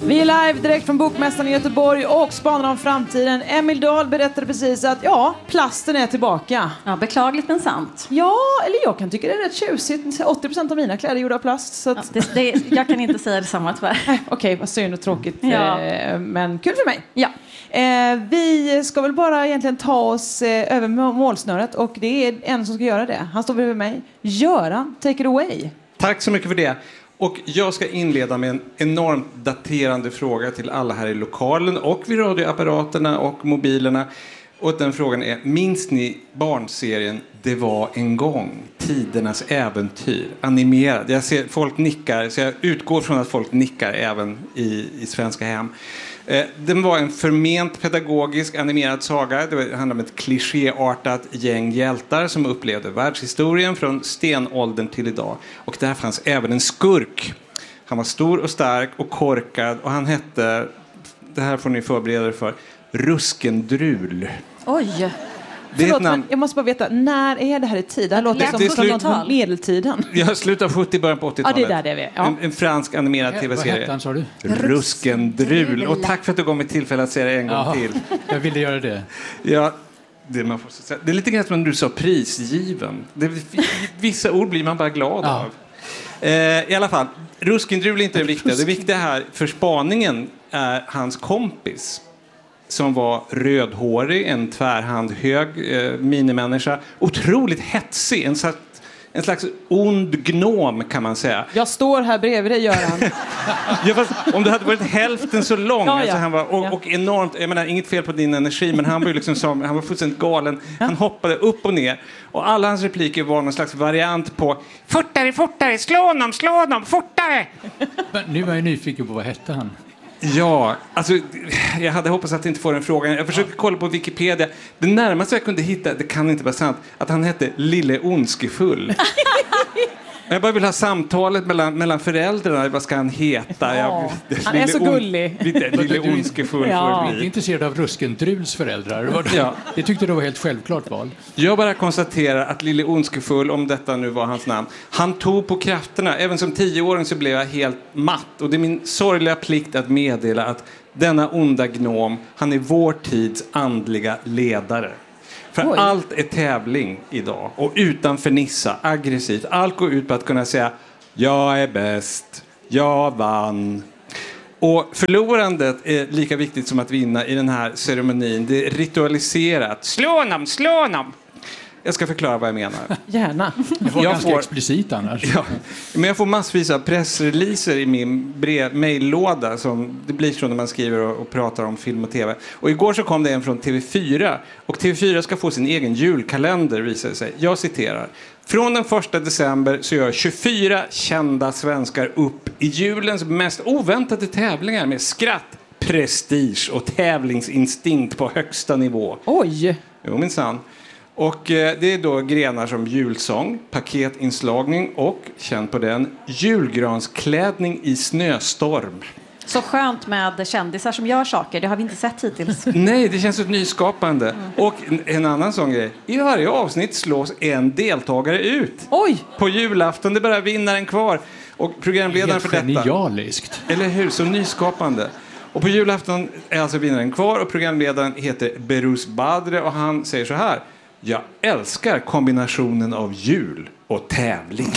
Vi är live direkt från Bokmässan i Göteborg och spanar om framtiden. Emil Dahl berättade precis att plasten är tillbaka. Ja, beklagligt men sant. Ja, eller jag kan tycka det är rätt tjusigt. 80% av mina kläder är gjorda av plast. Så att... jag kan inte säga detsamma tyvärr. Okej, vad synd och tråkigt. Ja. Men kul för mig. Ja. Vi ska väl bara egentligen ta oss över målsnöret. Och det är en som ska göra det. Han står bredvid mig. Göran, take it away. Tack så mycket för det. Och jag ska inleda med en enormt daterande fråga till alla här i lokalen och vid radioapparaterna och mobilerna. Och den frågan är, minns ni barnserien Det var en gång? Tidernas äventyr. Animerad. Jag ser folk nickar, så jag utgår från att folk nickar även i svenska hem. Den var en förment pedagogisk animerad saga. Det handlar om ett klichéartat gäng hjältar som upplevde världshistorien från stenåldern till idag. Och där fanns även en skurk. Han var stor och stark och korkad och han hette, det här får ni förbereda er för, Ruskendrul. Oj. Förlåt, men jag måste bara veta, när är det här i tid? Det här låter som något från medeltiden. Jag slutar 70, början på 80-talet. Ja, det är där det är. Ja. En fransk animerad tv-serie. Vad hette han, sa du? Ruskendrul. Och tack för att du gav mig tillfälle att säga det en gång till. Jag ville göra det. Ja, det är lite grann som när du sa prisgiven. Vissa ord blir man bara glad av. I alla fall, Ruskendrul är inte det viktiga. Det viktiga här för spaningen är hans kompis. Som var rödhårig, en tvärhand hög minimänniska. Otroligt hetsig, en slags ond gnom kan man säga. Jag står här bredvid dig, Göran. Ja, fast om du hade varit hälften så lång. Ja, alltså han var, och enormt, jag menar inget fel på din energi, men han var ju liksom han var fullständigt galen. Han hoppade upp och ner. Och alla hans repliker var någon slags variant på fortare, fortare, slå honom, fortare! Men nu var jag nyfiken på vad hette han? Ja, alltså jag hade hoppats att inte få den frågan. Jag försökte kolla på Wikipedia. Det närmaste jag kunde hitta, det kan inte vara sant, att han hette Lille Ondskefull. Jag bara vill ha samtalet mellan föräldrarna. Vad ska han heta? Han är så gullig. Lille Ondskefull. Jag är inte intresserad av Ruskendruls föräldrar. Det tyckte du var helt självklart val. Jag bara konstaterar att Lille Ondskefull, om detta nu var hans namn, han tog på krafterna. Även som 10-åring så blev jag helt matt. Och det är min sorgliga plikt att meddela att denna onda gnom, han är vår tids andliga ledare. För allt är tävling idag. Och utanför Nissa, aggressivt. Allt går ut på att kunna säga jag är bäst, jag vann. Och förlorandet är lika viktigt som att vinna i den här ceremonin. Det är ritualiserat. Slå honom! Jag ska förklara vad jag menar. Gärna. Det var ganska explicit annars. Ja, men jag får massvis av pressreleaser i min mejllåda som det blir så när man skriver och pratar om film och tv. Och igår så kom det en från TV4. Och TV4 ska få sin egen julkalender, visar det sig. Jag citerar. Från den 1 december så gör 24 kända svenskar upp i julens mest oväntade tävlingar med skratt, prestige och tävlingsinstinkt på högsta nivå. Oj! Jo, minsann. Och det är då grenar som julsång, paketinslagning och, känn på den, julgransklädning i snöstorm. Så skönt med kändisar som gör saker. Det har vi inte sett hittills. Nej, det känns så nyskapande. Och en annan sån grej. I varje avsnitt slås en deltagare ut. Oj! På julafton, det är bara vinnaren kvar. Och programledaren för detta. Genialiskt. Eller hur? Så nyskapande. Och på julafton är alltså vinnaren kvar och programledaren heter Berus Badre och han säger så här. Jag älskar kombinationen av jul och tävling.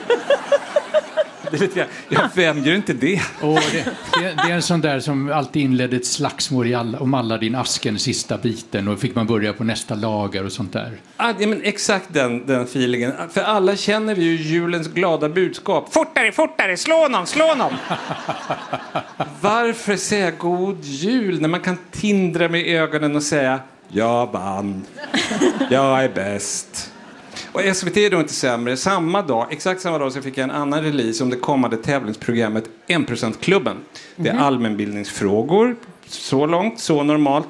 Det vet jag. Vem gör inte det? Det är en sån där som alltid inledde ett slagsmål om Aladdin-asken sista biten och fick man börja på nästa lager och sånt där. Ja, men exakt den feelingen. För alla känner vi ju julens glada budskap. Fortare, slå honom! Varför säga god jul när man kan tindra med ögonen och säga jag vann, jag är bäst. Och SVT är då inte sämre. Exakt samma dag så fick jag en annan release om det kommande tävlingsprogrammet 1%-klubben. Det är allmänbildningsfrågor. Så långt, så normalt.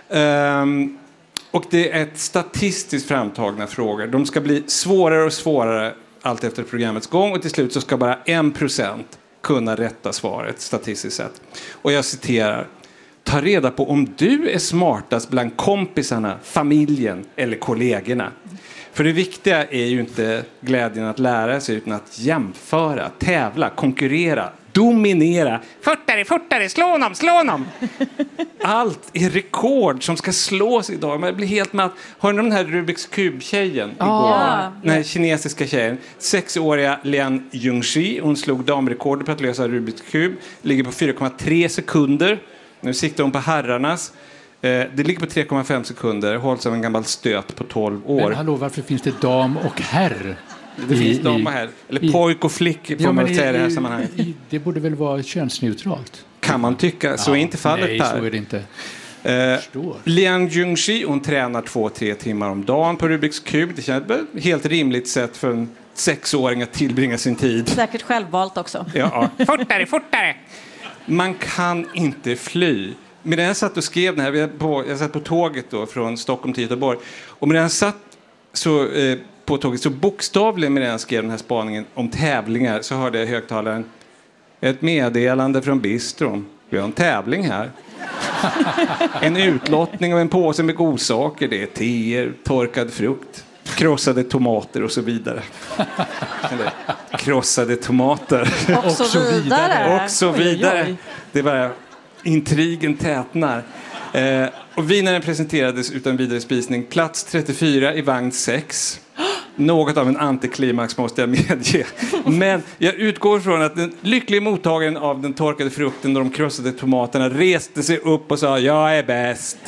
Och det är ett statistiskt framtagna frågor. De ska bli svårare och svårare allt efter programmets gång. Och till slut så ska bara 1% kunna rätta svaret statistiskt sett. Och jag citerar. Ta reda på om du är smartast bland kompisarna, familjen eller kollegorna. För det viktiga är ju inte glädjen att lära sig utan att jämföra, tävla, konkurrera, dominera. Fortare, slå honom! Allt är rekord som ska slås idag. Man blir helt matt. Har ni den här Rubiks kub-tjejen igår? Den här kinesiska tjejen. 6-åriga Lian Yungxi. Hon slog damrekordet på att lösa Rubiks kub. Ligger på 4,3 sekunder. Nu siktar hon på herrarnas. Det ligger på 3,5 sekunder. Hålls av en gammal stöt på 12 år. Men hallå, varför finns det dam och herr? Det finns dam och herr. Eller pojk och flick får man säga i det här sammanhanget. Det borde väl vara könsneutralt? Kan man tycka. Så är inte fallet, nej, Per. så är det inte. Lian Yungxi, hon tränar 2-3 timmar om dagen på Rubiks kub. Det känns ett helt rimligt sätt för en 6-åring att tillbringa sin tid. Säkert självvalt också. Ja. Fortare! Man kan inte fly. Medan jag satt och skrev den här, jag satt på tåget då från Stockholm till Göteborg. Och medan jag satt på tåget så bokstavligen medan jag skrev den här spaningen om tävlingar så hörde jag i högtalaren ett meddelande från bistron. Vi har en tävling här. En utlottning av en påse med godsaker. Det är teer, torkad frukt, krossade tomater och så vidare. Eller, krossade tomater. Och så vidare. Och så vidare. Oj. Det var intrigen tätnar. Och vinnaren presenterades utan vidare spisning. Plats 34 i vagn 6. Något av en antiklimax måste jag medge. Men jag utgår från att den lyckliga mottagaren av den torkade frukten och de krossade tomaterna reste sig upp och sa jag är bäst.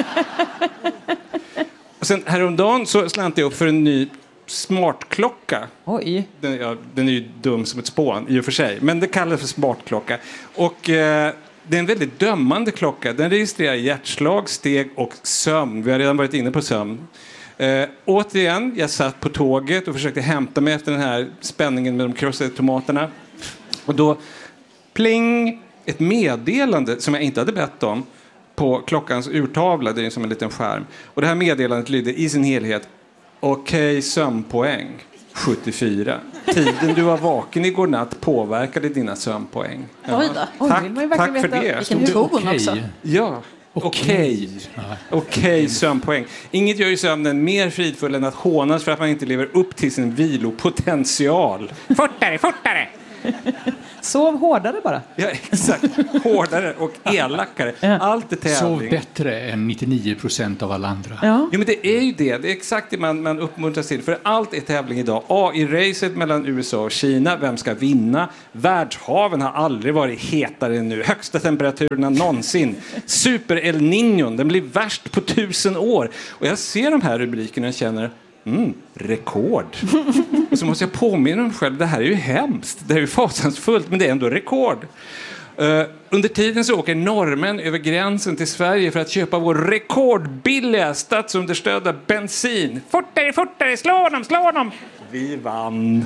Och sen häromdagen så slant jag upp för en ny smartklocka. Oj. Den är ju dum som ett spån i och för sig. Men det kallas för smartklocka. Och det är en väldigt dömande klocka. Den registrerar hjärtslag, steg och sömn. Vi har redan varit inne på sömn. Återigen, jag satt på tåget och försökte hämta mig efter den här spänningen med de krossade tomaterna. Och då pling, ett meddelande som jag inte hade bett om på klockans urtavla. Det är som en liten skärm. Och det här meddelandet lyder i sin helhet: Okej, sömnpoäng 74. Tiden du var vaken igår natt påverkade dina sömnpoäng. Ja. Oj då. Tack, vill man ju verkligen tack för veta. det. Vilken ton också. Ja, okej, sömnpoäng. Inget gör ju sömnen mer fridfull än att hånas för att man inte lever upp till sin vilopotential. Fortare! Sov hårdare bara. Ja, exakt. Hårdare och elakare. Allt är tävling. Sov bättre än 99% av alla andra. Ja. Ja, men det är ju det. Det är exakt det man uppmuntras till. För allt är tävling idag. AI-racet mellan USA och Kina. Vem ska vinna? Världshaven har aldrig varit hetare än nu. Högsta temperaturerna någonsin. Super El Niño. Den blir värst på 1000 år. Och jag ser de här rubrikerna och känner rekord. Och så måste jag påminna mig själv. Det här är ju hemskt. Det är ju fasansfullt. Men det är ändå rekord. Under tiden så åker norrmän över gränsen till Sverige för att köpa vår rekordbilliga statsunderstödda bensin. Fortare, slå honom! Vi vann.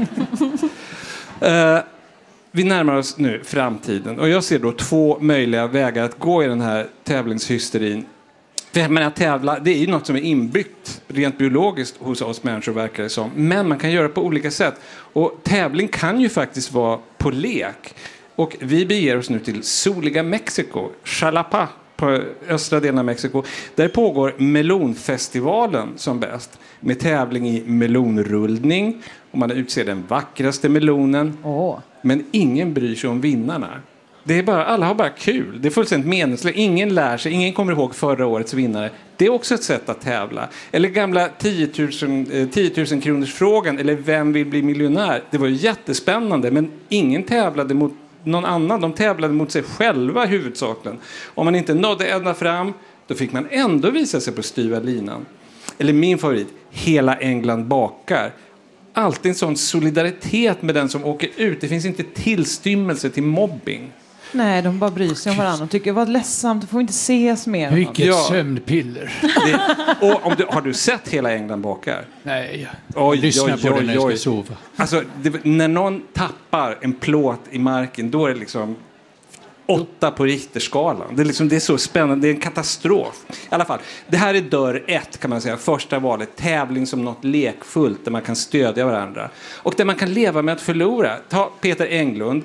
Vi närmar oss nu framtiden. Och jag ser då 2 möjliga vägar att gå i den här tävlingshysterin. För jag menar, att tävla, det är ju något som är inbyggt rent biologiskt hos oss människor, verkar det som. Men man kan göra på olika sätt. Och tävling kan ju faktiskt vara på lek. Och vi beger oss nu till soliga Mexiko, Xalapa, på östra delen av Mexiko. Där pågår melonfestivalen som bäst. Med tävling i melonrullning. Och man utser den vackraste melonen. Men ingen bryr sig om vinnarna. Det är bara, alla har bara kul. Det är fullständigt meningslöst. Ingen lär sig. Ingen kommer ihåg förra årets vinnare. Det är också ett sätt att tävla. Eller gamla 10 000 kronors frågan. Eller vem vill bli miljonär? Det var ju jättespännande. Men ingen tävlade mot någon annan. De tävlade mot sig själva huvudsakligen. Om man inte nådde ända fram, då fick man ändå visa sig på styva linan. Eller min favorit, Hela England bakar. Alltid en sån solidaritet med den som åker ut. Det finns inte tillstymmelse till mobbing. Nej, de bara bryr sig om varandra. De tycker, vad ledsamt, det får inte ses mer. Vilket sömnpiller. Och har du sett Hela England bakar? Nej, lyssna på den när jag ska sova. Alltså, när någon tappar en plåt i marken, då är det liksom 8 på Richterskalan. Det är så spännande, det är en katastrof. I alla fall, det här är dörr 1 kan man säga. Första valet, tävling som något lekfullt där man kan stödja varandra. Och där man kan leva med att förlora. Ta Peter Englund.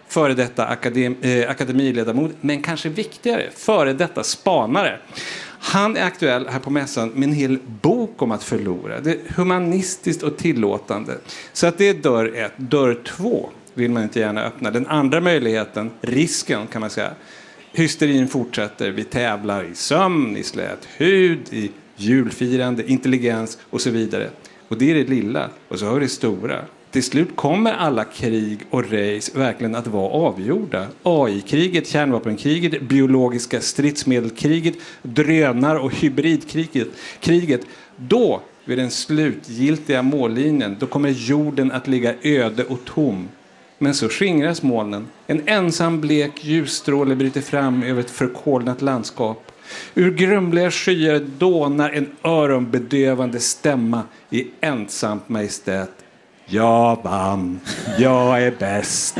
före detta akademiledamot, men kanske viktigare, före detta spanare. Han är aktuell här på mässan med en hel bok om att förlora. Det är humanistiskt och tillåtande. Så att det är dörr 1. Dörr 2 vill man inte gärna öppna. Den andra möjligheten, risken kan man säga. Hysterin fortsätter. Vi tävlar i sömn, i slät hud, i julfirande, intelligens och så vidare. Och det är det lilla. Och så har vi det stora. Till slut kommer alla krig och race verkligen att vara avgjorda. AI-kriget, kärnvapenkriget, biologiska stridsmedelkriget, drönar- och hybridkriget. Då, vid den slutgiltiga mållinjen, då kommer jorden att ligga öde och tom. Men så skingras molnen. En ensam blek ljusstråle bryter fram över ett förkolnat landskap. Ur grumliga skyar dånar en öronbedövande stämma i ensamt majestät. Jag vann. Jag är bäst.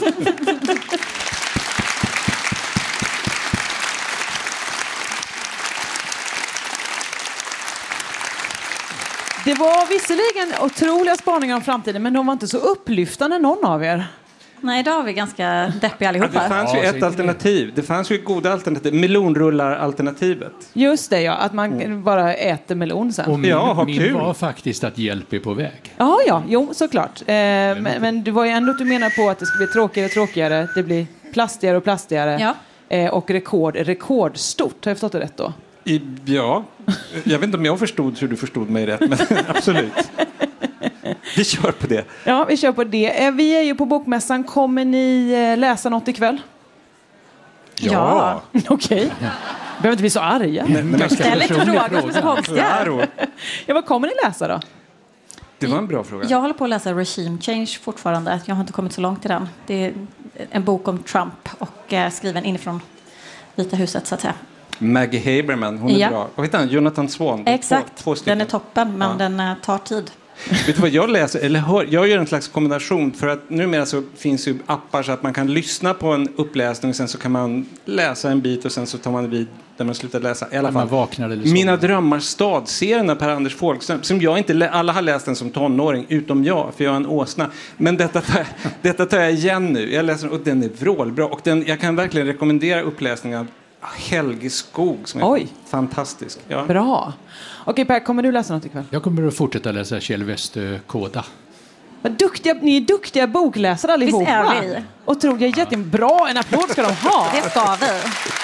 Det var visserligen otroliga spaningar om framtiden, men de var inte så upplyftande någon av er. Nej, idag är vi ganska deppiga allihopa. Det fanns ju ett alternativ. Det fanns ju goda alternativ. Melonrullar-alternativet. Just det, ja. Att man bara äter melon sen. Och min kul. var faktiskt att hjälp är på väg. Ja, jo, såklart. Men du var ju ändå att du menar på att det ska bli tråkigare och tråkigare. Det blir plastigare och plastigare. Ja. Och rekordstort. Har jag förstått det rätt då? Ja, jag vet inte om jag förstod hur du förstod mig rätt, men absolut. Vi kör på det. Ja, vi kör på det. Vi är ju på bokmässan. Kommer ni läsa något ikväll? Ja. Okej. Behöver inte bli så arga. Ställ inte frågor som är så konstiga. Ja, vad kommer ni läsa då? Det var en bra fråga. Jag håller på att läsa Regime Change fortfarande. Jag har inte kommit så långt i den. Det är en bok om Trump och skriven inifrån Vita huset, så att säga. Maggie Haberman, hon är bra. Vad heter han? Jonathan Swan. Exakt, två stycken. den är toppen, men den tar tid. Vet du vad jag läser? Eller hör, jag gör en slags kombination, för att numera så finns ju appar så att man kan lyssna på en uppläsning och sen så kan man läsa en bit och sen så tar man vid där man slutar läsa. I alla fall. Mina drömmar stadserien av Per-Anders Folkström, som jag inte, alla har läst den som tonåring utom jag, för jag är en åsna. Men detta tar jag igen nu. Jag läser och den är vrålbra, och jag kan verkligen rekommendera uppläsningen av Helge Skog som är fantastisk. Ja. Bra. Okej, Per, kommer du läsa något ikväll? Jag kommer att fortsätta läsa Kjell Westö Kåda. Vad duktiga, ni är duktiga bokläsare allihopa. Visst är vi? Otroligt, jättebra. En applåd ska de ha. Det ska vi.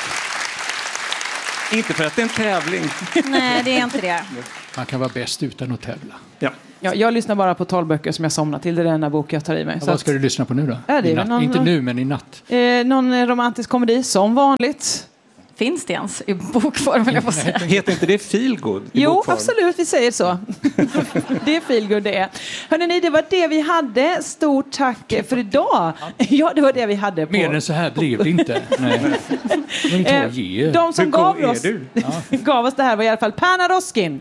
Inte för att det är en tävling. Nej, det är inte det. Man kan vara bäst utan att tävla. Ja. Ja, jag lyssnar bara på talböcker som jag somnar till. Det är den enda bok jag tar i mig. Ja, vad ska du lyssna på nu då? Ja, det är inte nu, men i natt. Någon romantisk komedi, som vanligt. Finns det ens i bokform, vill jag få säga. Heter inte det feelgood? Jo, absolut, vi säger så. Det är feelgood det är. Hörrni, det var det vi hade. Stort tack för idag. Ja, det var det vi hade. På. Mer än så här blev det inte. Nej. De som gav oss det här var i alla fall Perna Roskin.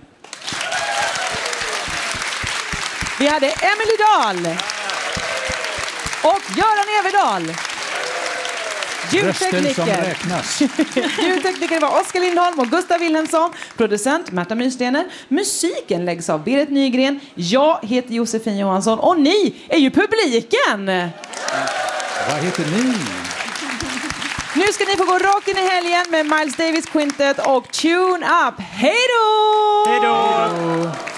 Vi hade Emily Dahl. Och Göran Everdahl. Ljudtekniker var Oskar Lindholm och Gustav Wilhelmsson. Producent Märta Myrstener. Musiken läggs av Berit Nygren. Jag heter Josefin Johansson och ni är ju publiken. Vad heter ni? Nu ska ni få gå rakt in i helgen med Miles Davis Quintet och Tune Up. Hej då! Hej då!